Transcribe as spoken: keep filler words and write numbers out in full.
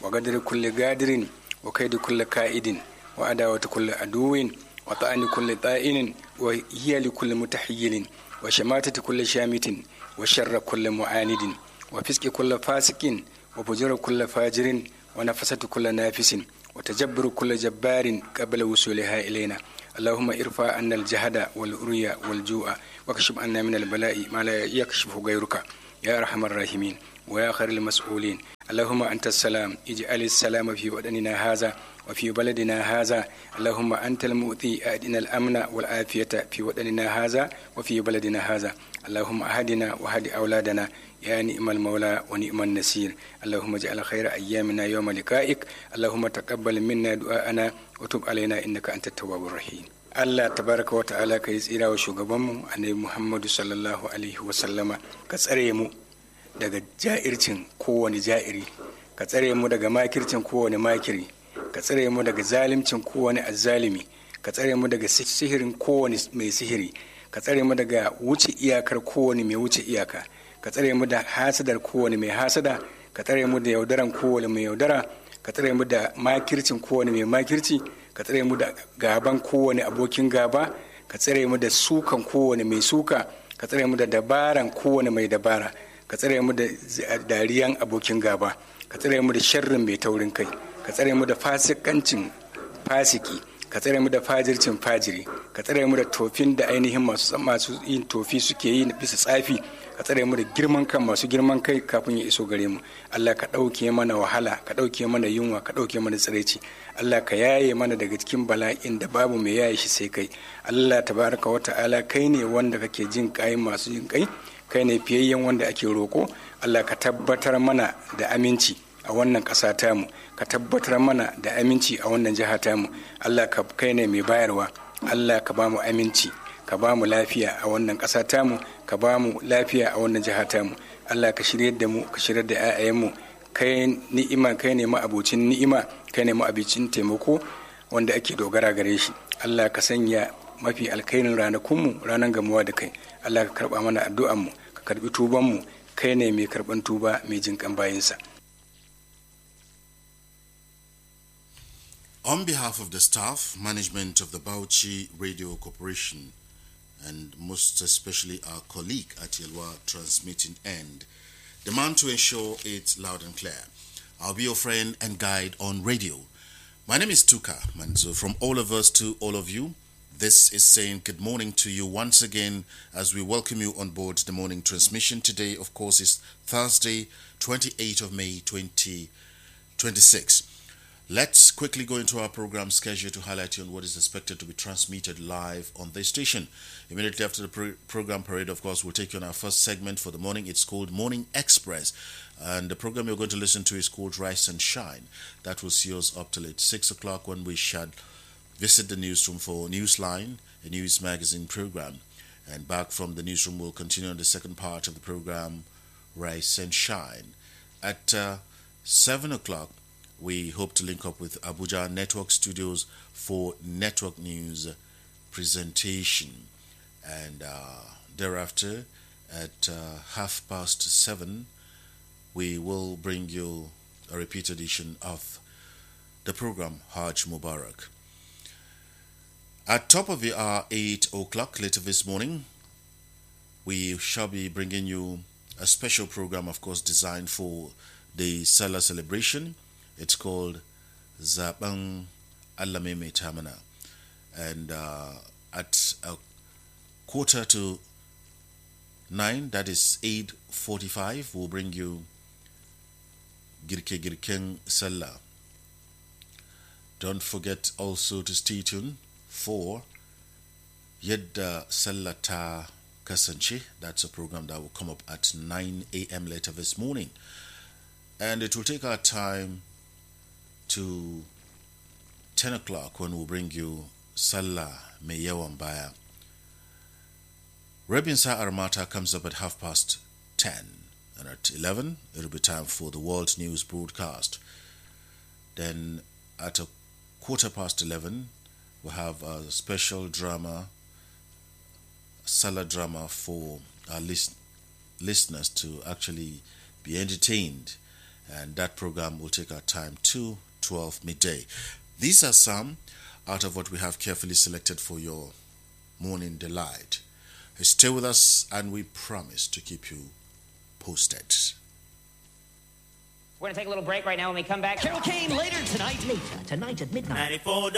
وقدر كل قادر وكيد كل كائد وعداوة كل عدو وطعن كل طائن وهي لكل متحيل وشماتة كل شامت وشر كل معاند وفسق كل فاسق وفجر كل فاجر ونفسة كل نافس وتجبر كل جبار قبل وصولها إلينا. اللهم ارفع عنا الجهد والأريا والجوع واكشف عنا من البلاء ما لا يكشف غيرك يا أرحم الراحمين ويا خير المسؤولين. اللهم أنت السلام اجعل السلام في وطننا هذا وفي بلدنا هذا. اللهم أنت المؤتي أهدنا الأمن والعافية في وطننا هذا وفي بلدنا هذا. اللهم أهدنا وهد أولادنا يا نعم المولى ونعم النصير. اللهم اجعل خير أيامنا يوم لقائك. اللهم تقبل منا دعاءنا وتب علينا إنك أنت التواب الرحيم. Allah tabaraka wa ta'ala ka yi tsira wa shugabanmu annabi Muhammadu sallallahu alaihi wa sallama, ka tsare mu daga ja'ircin kowane ja'iri, ka tsare mu daga makircin kowane makiri, ka tsare mu daga zalimcin kowane azzalimi, ka tsare mu daga sihirin kowane mai sihiri, ka tsare mu daga wuce iyakar kowane mai wuce iyaka, ka tsare mu da hasadar kowane mai hasada, ka tsare mu da yaudaran kowane mai yaudara, ka tsare mu da makircin kowane mai makirci, ka tsare mu da gaban kowane abokin gaba, ka tsare mu da sukan kowane mai suka, ka tsare mu da dabaran kowane mai dabara, ka tsare mu da dariyan abokin gaba, ka tsare mu da sharrin mai taurin kai, ka tsare mu da fasikancin fasiki, ka tsare mu da fajircin fajiri, ka tsare mu da tofin da ainihin masu masu yin tofi suke yi bisa tsafi, ka tsare mu da girman kan masu girman kai kafin ya iso gare mu. Allah ka ɗauke mana wahala, ka ɗauke mana yunwa, ka ɗauke mana tsiraici. Allah ka yaye mana daga cikin bala'in da babu mai yaye shi sai kai. Allah tabaraka wa ta'ala kai ne wanda kake jin kai masu jin kai, kai ne fiyayyen wanda ake roko. Allah ka tabbatar mana da aminci a wannan ƙasa tamu, ka tabbatar mana da aminci a wannan jiha tamu. Allah ka kai ne mai bayarwa. Allah ka ba mu aminci, ka ba mu lafiya a wannan ƙasa tamu, ka ba mu lafiya a wannan jiha tamu. Allah ka shirye da mu, ka shirye da 'ya'yanmu. Kai ni'ima, kai ne ma'abocin ni'ima, kai ne ma'abocin taimako wanda ake dogara gare shi. Allah ka sanya mafi alkhairin ranakunmu ranar gamuwa da kai. Allah ka karba mana addu'anmu, ka karbi tubanmu, kai ne mai karban tuba, mai jinkan bayinsa. On behalf of the staff, management of the Bauchi Radio Corporation, and most especially our colleague at Yelwa Transmitting End, demand to ensure it's loud and clear. I'll be your friend and guide on radio. My name is Tuka Manzo. From all of us to all of you, this is saying good morning to you once again as we welcome you on board the morning transmission. Today, of course, is Thursday, twenty-eighth of May, twenty twenty-six. Let's quickly go into our program schedule to highlight you on what is expected to be transmitted live on this station. Immediately after the pro- program parade, of course, we'll take you on our first segment for the morning. It's called Morning Express. And the program you're going to listen to is called Rise and Shine. That will see us up till six o'clock when we shall visit the newsroom for Newsline, a news magazine program. And back from the newsroom, we'll continue on the second part of the program, Rise and Shine. At uh, seven o'clock, we hope to link up with Abuja Network Studios for network news presentation. And uh, thereafter, at uh, half past seven, we will bring you a repeat edition of the program Hajj Mubarak. At top of the hour, eight o'clock later this morning, we shall be bringing you a special program, of course, designed for the Salah celebration. It's called Zabang Alameme Tamana. And uh, at a quarter to nine, that is eight forty-five, we'll bring you Girke Girken Salah. Don't forget also to stay tuned for Yedda Salah Ta Kasanchi. That's a program that will come up at nine a.m. later this morning. And it will take our time to ten o'clock when we'll bring you Salah Meyawan Baya. Rabin Sa Armata comes up at half past ten. And at eleven, it'll be time for the World News broadcast. Then at a quarter past eleven, we'll have a special drama, Salah drama for our list, listeners to actually be entertained. and that program will take our time to twelve midday. These are some out of what we have carefully selected for your morning delight. Stay with us and we promise to keep you posted. We're going to take a little break right now. When we come back, Carol Kane later tonight. Later tonight at midnight. ninety-four